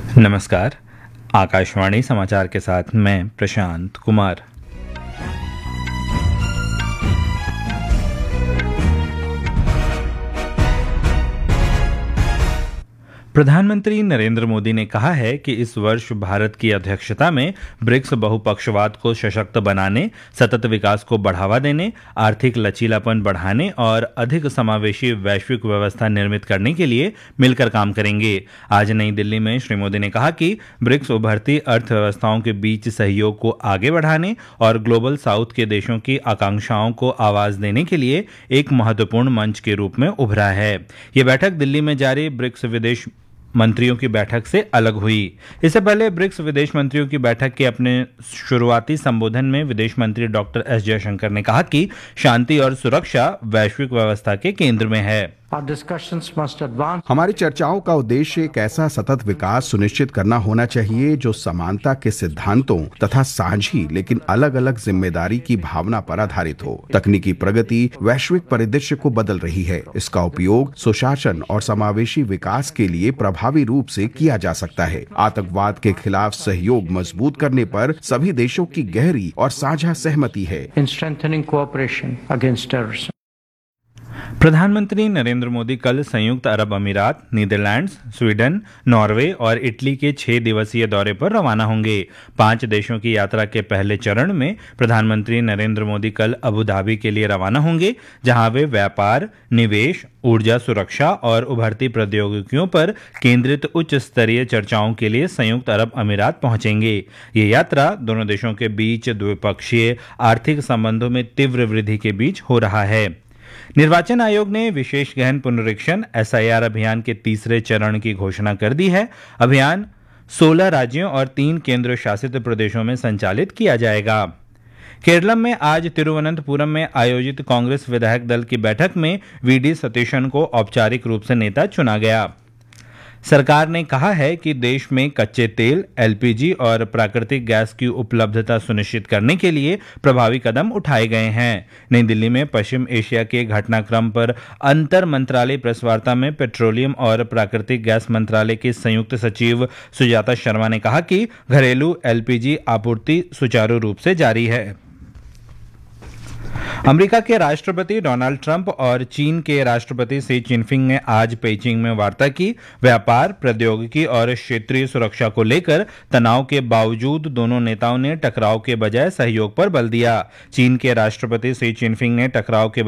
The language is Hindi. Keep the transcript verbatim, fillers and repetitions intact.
नमस्कार। आकाशवाणी समाचार के साथ मैं प्रशांत कुमार। प्रधानमंत्री नरेंद्र मोदी ने कहा है कि इस वर्ष भारत की अध्यक्षता में ब्रिक्स बहुपक्षवाद को सशक्त बनाने, सतत विकास को बढ़ावा देने, आर्थिक लचीलापन बढ़ाने और अधिक समावेशी वैश्विक व्यवस्था निर्मित करने के लिए मिलकर काम करेंगे। आज नई दिल्ली में श्री मोदी ने कहा कि ब्रिक्स उभरती अर्थव्यवस्थाओं के बीच सहयोग को आगे बढ़ाने और ग्लोबल साउथ के देशों की आकांक्षाओं को आवाज देने के लिए एक महत्वपूर्ण मंच के रूप में उभरा है। ये बैठक दिल्ली में जारी ब्रिक्स विदेश मंत्रियों की बैठक से अलग हुई। इससे पहले ब्रिक्स विदेश मंत्रियों की बैठक के अपने शुरुआती संबोधन में विदेश मंत्री डॉक्टर एस जयशंकर ने कहा कि शांति और सुरक्षा वैश्विक व्यवस्था के केंद्र में है। हमारी चर्चाओं का उद्देश्य एक ऐसा सतत विकास सुनिश्चित करना होना चाहिए जो समानता के सिद्धांतों तथा साझी लेकिन अलग अलग जिम्मेदारी की भावना पर आधारित हो। तकनीकी प्रगति वैश्विक परिदृश्य को बदल रही है। इसका उपयोग सुशासन और समावेशी विकास के लिए प्रभावी रूप से किया जा सकता है। आतंकवाद के खिलाफ सहयोग मजबूत करने पर सभी देशों की गहरी और साझा सहमति है। प्रधानमंत्री नरेंद्र मोदी कल संयुक्त अरब अमीरात, नीदरलैंड्स, स्वीडन, नॉर्वे और इटली के छह दिवसीय दौरे पर रवाना होंगे। पांच देशों की यात्रा के पहले चरण में प्रधानमंत्री नरेंद्र मोदी कल अबू धाबी के लिए रवाना होंगे, जहां वे व्यापार, निवेश, ऊर्जा सुरक्षा और उभरती प्रौद्योगिकियों पर केंद्रित उच्च स्तरीय चर्चाओं के लिए संयुक्त अरब अमीरात पहुंचेंगे। ये यात्रा दोनों देशों के बीच द्विपक्षीय आर्थिक संबंधों में तीव्र वृद्धि के बीच हो रहा है। निर्वाचन आयोग ने विशेष गहन पुनरीक्षण एस आई आर अभियान के तीसरे चरण की घोषणा कर दी है। अभियान सोलह राज्यों और तीन केंद्र शासित प्रदेशों में संचालित किया जाएगा। केरलम में आज तिरुवनंतपुरम में आयोजित कांग्रेस विधायक दल की बैठक में वी डी सतीशन को औपचारिक रूप से नेता चुना गया। सरकार ने कहा है कि देश में कच्चे तेल, एल पी जी और प्राकृतिक गैस की उपलब्धता सुनिश्चित करने के लिए प्रभावी कदम उठाए गए हैं। नई दिल्ली में पश्चिम एशिया के घटनाक्रम पर अंतर मंत्रालय प्रेस वार्ता में पेट्रोलियम और प्राकृतिक गैस मंत्रालय के संयुक्त सचिव सुजाता शर्मा ने कहा कि घरेलू एल पी जी आपूर्ति सुचारू रूप से जारी है। अमेरिका के राष्ट्रपति डोनाल्ड ट्रंप और चीन के राष्ट्रपति शी जिनपिंग ने आज पेइचिंग में वार्ता की। व्यापार, प्रौद्योगिकी और क्षेत्रीय सुरक्षा को लेकर तनाव के बावजूद दोनों नेताओं ने टकराव के बजाय सहयोग पर बल दिया। चीन के राष्ट्रपति शी जिनपिंग ने टकराव के